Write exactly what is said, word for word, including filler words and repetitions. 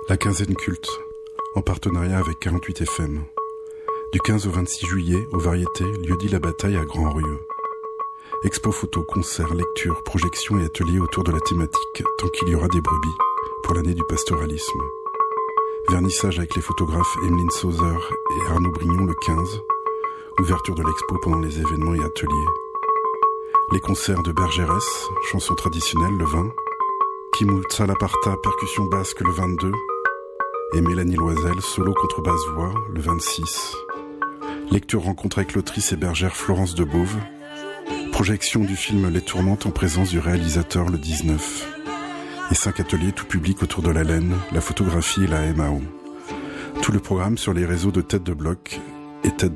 La quinzaine culte, en partenariat avec quarante-huit F M. Du quinze au vingt-six juillet, aux Variétés, lieu-dit La Bataille à Grand-Rieu. Expo photo, concerts, lectures, projections et ateliers autour de la thématique « Tant qu'il y aura des brebis » pour l'année du pastoralisme. Vernissage avec les photographes Emeline Sauzer et Arnaud Brignon le quinze. Ouverture de l'expo pendant les événements et ateliers. Les concerts de Bergérès, chansons traditionnelles le vingt. Kimou Tsalaparta, percussion basque le vingt-deux. Et Mélanie Loisel, solo contrebasse-voix, le vingt-six. Lecture rencontre avec l'autrice et bergère Florence Debauve. Projection du film Les Tourmentes en présence du réalisateur le dix-neuf. Et cinq ateliers tout public autour de la laine, la photographie et la M A O. Tout le programme sur les réseaux de Tête de Bloc et Tête de